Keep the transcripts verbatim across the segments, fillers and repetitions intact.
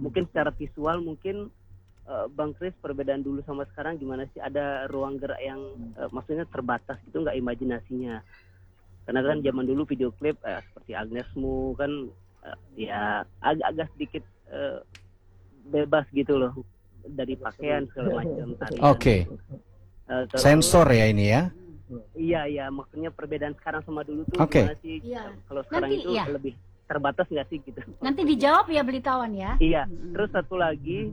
mungkin secara visual mungkin uh, Bang Kris perbedaan dulu sama sekarang gimana sih? Ada ruang gerak yang uh, maksudnya terbatas gitu nggak imajinasinya? Karena kan zaman dulu video klip uh, seperti Agnesmu kan uh, ya agak-agak sedikit uh, bebas gitu loh dari pakaian segala macam tarian. Oke. Okay. Gitu. Uh, Sensor ya ini ya? Iya iya, maksudnya perbedaan sekarang sama dulu tuh okay. gimana sih? Iya. Kalau sekarang Nanti, itu iya. lebih terbatas nggak sih gitu? Nanti dijawab ya Belitawan ya. Iya. Terus satu lagi,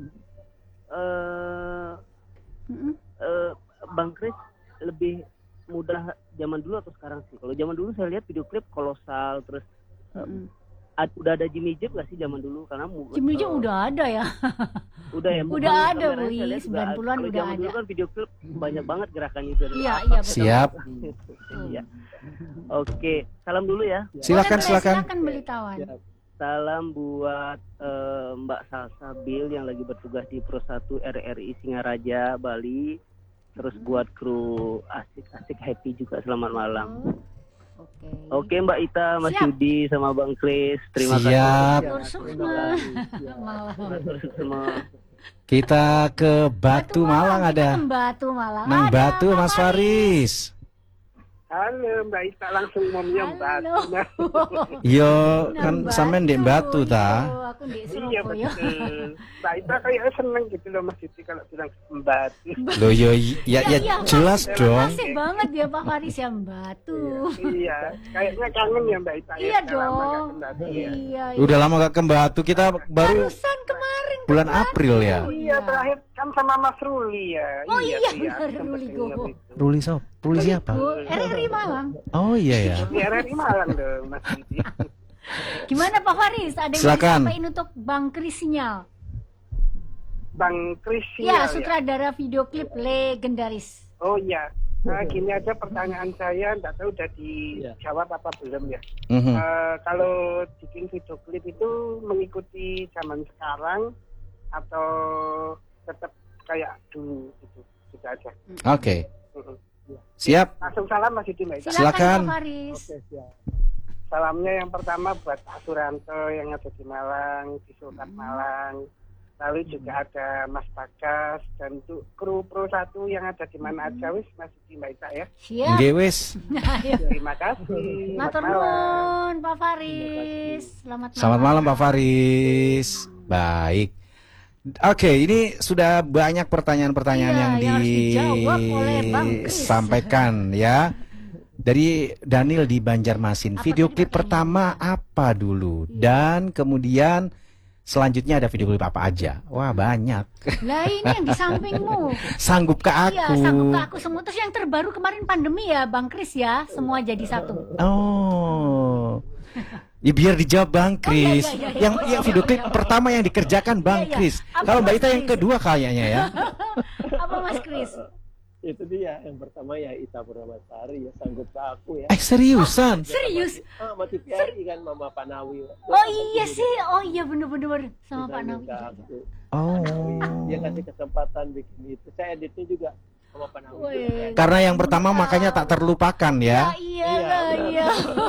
uh, Mm-mm. uh, Bang Kris lebih mudah zaman dulu atau sekarang sih? Kalau zaman dulu saya lihat video klip kolosal, terus uh, ad, udah ada Jimmy Jib nggak sih zaman dulu? Karena Jimmy Jib uh, udah ada ya. Udah ya. Udah ada, Bui. sembilan puluhan udah zaman ada. Dulu kan video klip banyak banget gerakannya itu. Iya iya betul. Siap. Iya. Oke, salam dulu ya. Silakan Boleh, silakan. Silakan Belitawan. Salam buat uh, Mbak Salsa Bill yang lagi bertugas di Pro satu R R I Singaraja, Bali. Terus buat kru asik-asik happy juga selamat malam. Oke. Oke Mbak Ita, Mas Siap. Yudi sama Bang Kris, terima Siap. kasih. Malam. Semua. Kita ke Batu, Malang, Kita ada. ke Batu Malang. Nang Ada, Batu Pak Mas Faris. Halo Mbak Ita, langsung mau nyambat. Halo. Yo Nang kan sampean di Batu ta. Yo, aku di Iya Surabaya. betul. Mbak Ita kayaknya seneng gitu loh Mas Yudi kalau bilang Batu. Loh yo ya ya iya. jelas dong. Asik banget ya Pak Faris yang Batu. Iya, kayaknya kangen ya Mbak Ita. Iya ya, udah lama nggak dong. ke Batu, ya. Iya. Udah lama gak ke Batu, kita baru Barusan kemarin ke bulan Batu. April ya. Iya, terakhir kan sama Mas Ruli ya. Oh iya, tuh ya, benar, sempet Ruli denger Gowo. itu. Ruli sop, Ruli siapa? Bu, R R I Malang. Oh iya ya. Di R R I Malang dong Mas Yudi. Gimana Pak Faris? Ada yang Silakan. mau disampaikan untuk Bang Kris Sinyal? Bang Kris Ya, ya. sutradara video klip legendaris. Oh iya. Nah, gini aja pertanyaan saya, nggak tahu udah dijawab apa belum ya. Mhm. Eh, kalau bikin video klip itu mengikuti zaman sekarang atau tetap kayak dulu gitu, gitu aja. Oke. Mhm. Siap. Langsung salam Mas Yudi Mbak Ita. Silakan, Silakan. Pak Faris. Oke, siap. Salamnya yang pertama buat Pak Suranto yang ada di Malang, di Sultan Malang. Lalu juga ada Mas Bagas dan untuk kru Pro satu yang ada di mana aja wis Mas Yudi Mbak Ita ya. Siap. Nggih wis. Ayo. Terima kasih. Matur Selamat malam. nuwun Pak Faris. Selamat malam. Selamat malam Pak Faris. Baik. Oke, ini sudah banyak pertanyaan-pertanyaan Iya, yang yang harus dijawab oleh Bang Kris. disampaikan ya. Dari Daniel di Banjarmasin. Apa Video tadi klip pertanyaannya? pertama apa dulu? Dan kemudian selanjutnya ada video klip apa aja? Wah, banyak. Lah ini yang di sampingmu. Sanggup ke Iya, aku. sanggup ke aku semua. Terus yang terbaru kemarin pandemi ya Bang Kris ya. Semua jadi satu. Oh. Ya biar dijawab Bang Kris. iya, iya, iya. Yang Oh, yang iya, video iya, klip iya. pertama yang dikerjakan Bang Iya, iya. Kris. Apa, Kalau Mbak Mas Ita yang Kris? kedua kayaknya ya. Apa Mas Kris? Itu dia yang pertama ya Ita Purnamasari ya sanggup ke aku ya. Eh seriusan? Serius? Ah, sama T V R I kan Mama Panawi. Oh iya sih. Oh iya bener-bener sama Pak Nawi. Oh. Dia kasih kesempatan bikin itu. Saya editnya juga sama Panawi. Wih. Karena yang pertama makanya tak terlupakan Ya ya. iya lah iya.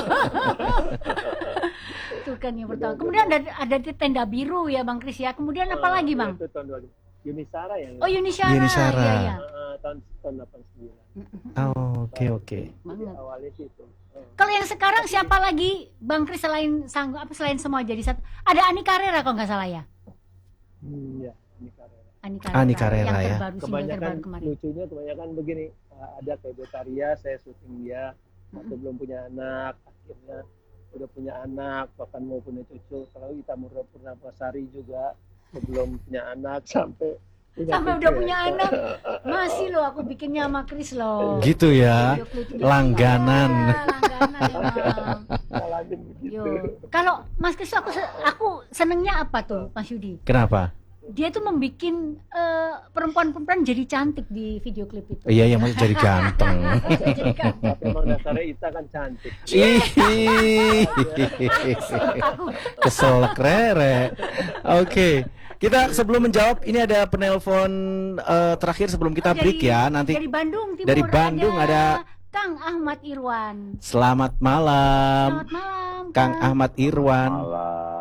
Itu kan yang pertama. Kemudian ada ada di tenda biru ya Bang Kris ya. Kemudian apa lagi Bang? Itu tahun dua ribu. Yunisara yang Oh Yunisara. Yunisara. Iya, iya. Ah, tahun tahun delapan puluh sembilan. Oh, oke oke. Banget. Awalnya sih itu. Oh. Kalau yang sekarang siapa lagi Bang Kris selain sanggup apa selain semua jadi satu? Ada Ani Carrera kalau nggak salah ya. Hmm, ya, ini karena Ani Carrera. Ani Carrera, yang ya. terbaru single kebanyakan terbaru kemarin. lucunya kebanyakan begini, uh, ada kayak Betaria saya syuting dia waktu belum punya anak, akhirnya udah punya anak, bahkan mau punya cucu. Kalau Ita Purnamasari juga belum punya anak sampai punya Sampai cucu udah ya. punya anak. Masih loh aku bikinnya sama Kris loh. Gitu ya. Video klip gitu. Langganan. Ya, langganan emang. Nah, lanjut begitu. Yo. Kalau Mas Kris aku se- aku senengnya apa tuh Mas Yudi? Kenapa? Dia tuh membikin eh, perempuan-perempuan jadi cantik di video klip itu. Iya, yang mau jadi ganteng. Jadi ganteng. Tapi memang dasarnya Ita kan cantik. Ih. Aku Kesel krere. Oke. Kita sebelum menjawab ini ada penelpon eh, terakhir sebelum kita break dari- ya. Nanti dari Bandung Timur dari Bandung ada Kang Ahmad Irwan. selamat malam. Selamat malam Kang Ahmad Irwan. Malam.